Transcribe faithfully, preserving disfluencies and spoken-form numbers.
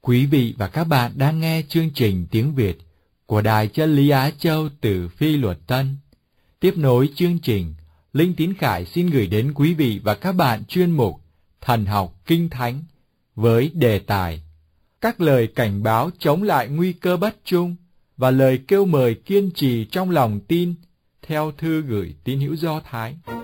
Quý vị và các bạn đang nghe chương trình tiếng Việt của Đài Chân Lý Á Châu từ Phi Luật Tân. Tiếp nối chương trình, Linh Tín Khải xin gửi đến quý vị và các bạn chuyên mục Thần học Kinh Thánh với đề tài các lời cảnh báo chống lại nguy cơ bất trung và lời kêu mời kiên trì trong lòng tin theo thư gửi tín hữu Do Thái.